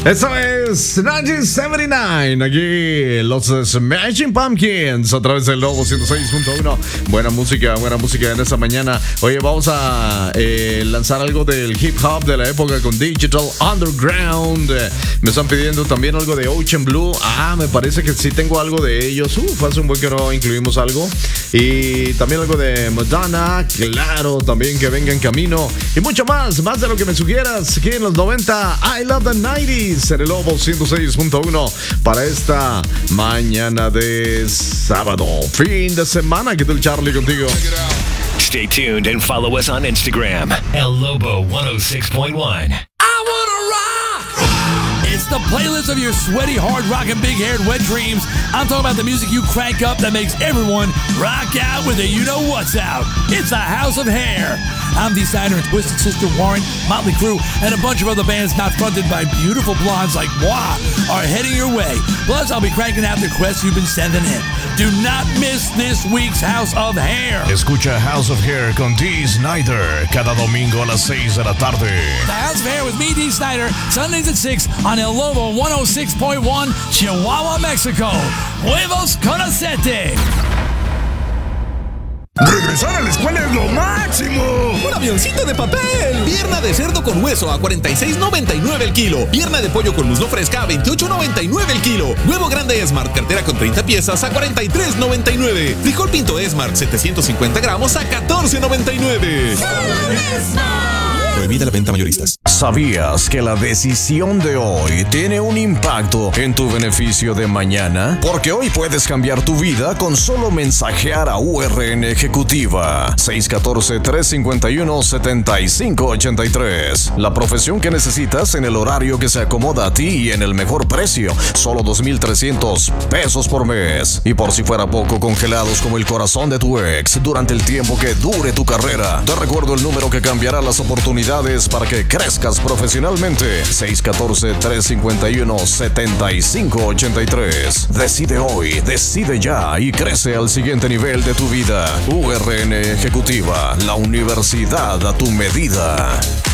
Eso es 1979, aquí los Smashing Pumpkins a través del Lobo 106.1. Buena música en esta mañana. Oye, vamos a lanzar algo del hip hop de la época con Digital Underground. Me están pidiendo también algo de Ocean Blue. Me parece que sí tengo algo de ellos. Hace un buen que no incluimos algo. Y también algo de Madonna, claro, también que venga en camino. Y mucho más de lo que me sugieras aquí en los 90. I Love the 90s. En el Lobo 106.1 para esta mañana de sábado, fin de semana. ¿Qué tal, Charlie, contigo? Stay tuned and follow us on Instagram. El Lobo 106.1. I wanna rock! It's the playlist of your sweaty, hard rockin', big-haired wet dreams. I'm talking about the music you crank up that makes everyone rock out with a you-know-what's out. It's a house of hair. I'm Dee Snider and Twisted Sister Warrant, Motley Crue, and a bunch of other bands not fronted by beautiful blondes like moi are heading your way. Plus, I'll be cranking out the requests you've been sending in. Do not miss this week's House of Hair. Escucha House of Hair con Dee Snider cada domingo a las 6 de la tarde. The House of Hair with me, Dee Snider, Sundays at 6 on El Lobo 106.1, Chihuahua, Mexico. Huevos con acete. ¡Regresar a la escuela es lo máximo! ¡Un avioncito de papel! Pierna de cerdo con hueso a $46.99 el kilo. Pierna de pollo con muslo fresca a $28.99 el kilo. Huevo grande Esmart, cartera con 30 piezas a $43.99. Frijol pinto Esmart, 750 gramos a $14.99. Prohibida la venta mayoristas. ¿Sabías que la decisión de hoy tiene un impacto en tu beneficio de mañana? Porque hoy puedes cambiar tu vida con solo mensajear a URN Ejecutiva 614-351-7583. La profesión que necesitas en el horario que se acomoda a ti y en el mejor precio. Solo $2,300 por mes. Y por si fuera poco, congelados como el corazón de tu ex durante el tiempo que dure tu carrera. Te recuerdo el número que cambiará las oportunidades para que crezcas profesionalmente. 614-351-7583. Decide hoy, decide ya y crece al siguiente nivel de tu vida. URN Ejecutiva, la universidad a tu medida.